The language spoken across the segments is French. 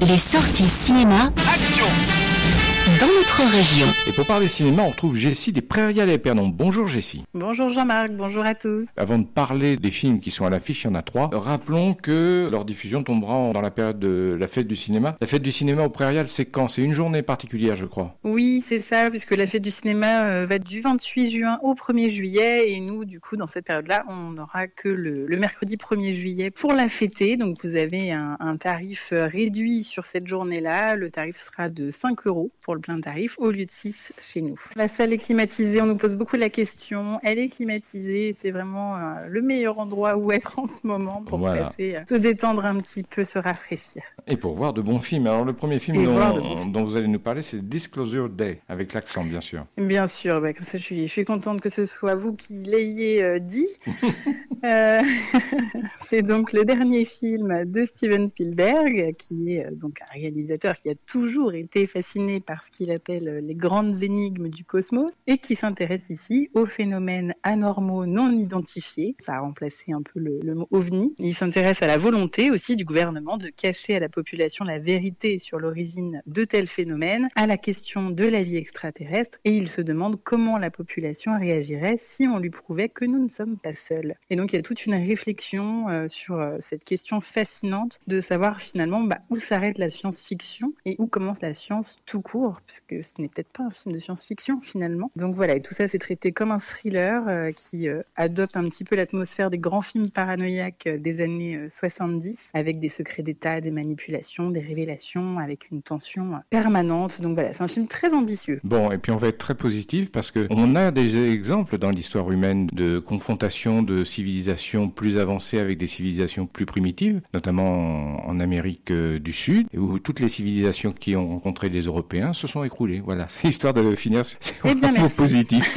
Les sorties cinéma. Action Dans notre région. Et pour parler cinéma, on retrouve Jessie des Prairies à l'Épernon. Bonjour Jessie. Bonjour Jean-Marc, bonjour à tous. Avant de parler des films qui sont à l'affiche, il y en a 3. Rappelons que leur diffusion tombera dans la période de la fête du cinéma. La fête du cinéma au Prairial, c'est quand ? C'est une journée particulière, je crois. Oui, c'est ça, puisque la fête du cinéma va du 28 juin au 1er juillet. Et nous, du coup, dans cette période-là, on n'aura que le mercredi 1er juillet pour la fêter. Donc vous avez un tarif réduit sur cette journée-là. Le tarif sera de 5 € pour le plein tarif au lieu de 6 chez nous. La salle est climatisée, on nous pose beaucoup la question. Elle est climatisée, c'est vraiment le meilleur endroit où être en ce moment pour passer, se détendre un petit peu, se rafraîchir. Et pour voir de bons films. Alors le premier film dont vous allez nous parler, c'est Disclosure Day, avec l'accent bien sûr. Bien sûr, comme ça, je suis contente que ce soit vous qui l'ayez dit. C'est donc le dernier film de Steven Spielberg, qui est donc un réalisateur qui a toujours été fasciné par ce qu'il appelle les grandes énigmes du cosmos et qui s'intéresse ici aux phénomènes anormaux non identifiés. Ça a remplacé un peu le mot ovni. Il s'intéresse à la volonté aussi du gouvernement de cacher à la population la vérité sur l'origine de tels phénomènes, à la question de la vie extraterrestre, et il se demande comment la population réagirait si on lui prouvait que nous ne sommes pas seuls. Et donc il y a toute une réflexion sur cette question fascinante de savoir finalement où s'arrête la science-fiction et où commence la science tout court, puisque ce n'est peut-être pas un film de science-fiction finalement. Donc voilà, et tout ça c'est traité comme un thriller qui adopte un petit peu l'atmosphère des grands films paranoïaques des années 70, avec des secrets d'État, des manipulations, des révélations, avec une tension permanente. Donc voilà, c'est un film très ambitieux. Bon, et puis on va être très positif parce que on a des exemples dans l'histoire humaine de confrontation de civilisations plus avancées avec des civilisations plus primitives, notamment en Amérique du Sud, où toutes les civilisations qui ont rencontré les Européens se sont écroulées. Voilà, c'est histoire de finir sur un mot positif.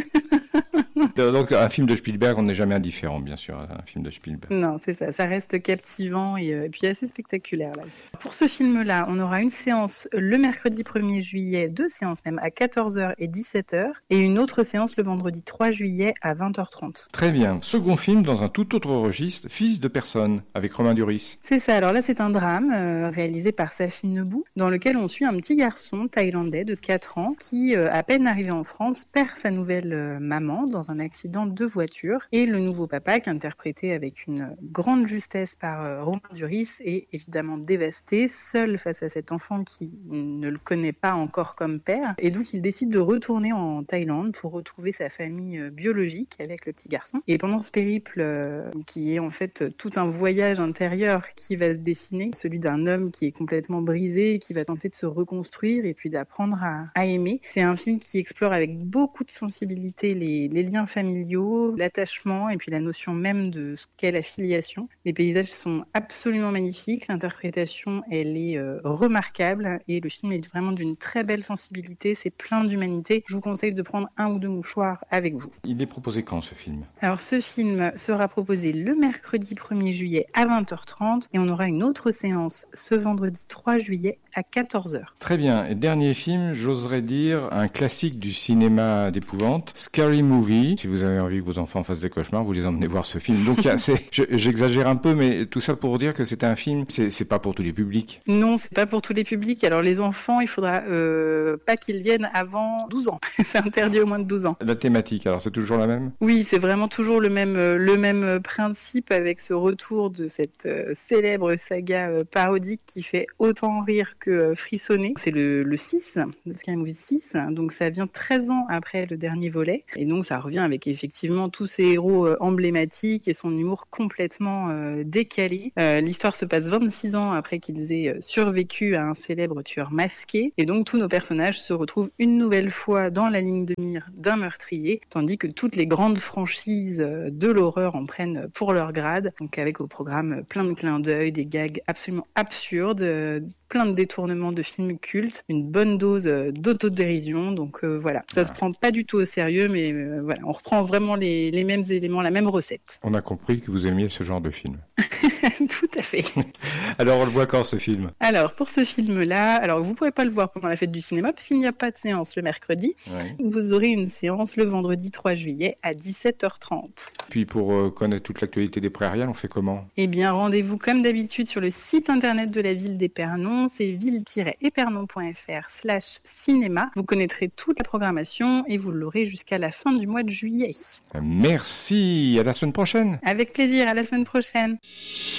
Donc un film de Spielberg, on n'est jamais indifférent, bien sûr, un film de Spielberg. Non, c'est ça, ça reste captivant et puis assez spectaculaire là aussi. Pour ce film-là, on aura une séance le mercredi 1er juillet, 2 séances même, à 14h et 17h, et une autre séance le vendredi 3 juillet à 20h30. Très bien. Second film dans un tout autre registre, Fils de personne, avec Romain Duris. C'est ça, alors là c'est un drame réalisé par Safi Nebou, dans lequel on suit un petit garçon thaïlandais de 4 ans qui, à peine arrivé en France, perd sa nouvelle maman dans un accident de voiture, et le nouveau papa, qui est interprété avec une grande justesse par Romain Duris, est évidemment dévasté, seul face à cet enfant qui ne le connaît pas encore comme père, et donc il décide de retourner en Thaïlande pour retrouver sa famille biologique avec le petit garçon. Et pendant ce périple, qui est en fait tout un voyage intérieur qui va se dessiner, celui d'un homme qui est complètement brisé, qui va tenter de se reconstruire et puis d'apprendre à aimer. C'est un film qui explore avec beaucoup de sensibilité les liens familiaux, l'attachement et puis la notion même de ce qu'est la filiation. Les paysages sont absolument magnifiques, l'interprétation elle est remarquable et le film est vraiment d'une très belle sensibilité, c'est plein d'humanité. Je vous conseille de prendre 1 ou 2 mouchoirs avec vous. Il est proposé quand ce film ? Alors ce film sera proposé le mercredi 1er juillet à 20h30 et on aura une autre séance ce vendredi 3 juillet à 14h. Très bien, et dernier film, j'oserais dire un classique du cinéma d'épouvante, Scary Movie. Si vous avez envie que vos enfants fassent des cauchemars, vous les emmenez voir ce film. Donc j'exagère un peu, mais tout ça pour dire que c'est un film, c'est pas pour tous les publics. Non, c'est pas pour tous les publics. Alors les enfants, il faudra pas qu'ils viennent avant 12 ans. C'est interdit au moins de 12 ans. La thématique, alors c'est toujours la même ? Oui, c'est vraiment toujours le même principe, avec ce retour de cette célèbre saga parodique qui fait autant rire que frissonner. C'est le 6, le Scary Movie 6, donc ça vient 13 ans après le dernier volet, et donc ça revient avec effectivement tous ces héros emblématiques et son humour complètement décalé. L'histoire se passe 26 ans après qu'ils aient survécu à un célèbre tueur masqué, et donc tous nos personnages se retrouvent une nouvelle fois dans la ligne de mire d'un meurtrier, tandis que toutes les grandes franchises de l'horreur en prennent pour leur grade, donc avec au programme plein de clins d'œil, des gags absolument absurdes, plein de détournements de films cultes, une bonne dose d'autodérision, donc voilà, ça se prend pas du tout au sérieux, mais voilà, on reprend vraiment les mêmes éléments, la même recette. On a compris que vous aimiez ce genre de film. Tout à fait. Alors on le voit quand ce film ? Alors pour ce film-là, alors vous pourrez pas le voir pendant la fête du cinéma puisqu'il n'y a pas de séance le mercredi. Oui. Vous aurez une séance le vendredi 3 juillet à 17h30. Puis pour connaître toute l'actualité des Prairiales, on fait comment ? Eh bien rendez-vous comme d'habitude sur le site internet de la ville d'Épernon programmation, c'est ville-épernon.fr/cinéma. Vous connaîtrez toute la programmation et vous l'aurez jusqu'à la fin du mois de juillet. Merci, à la semaine prochaine. Avec plaisir, à la semaine prochaine.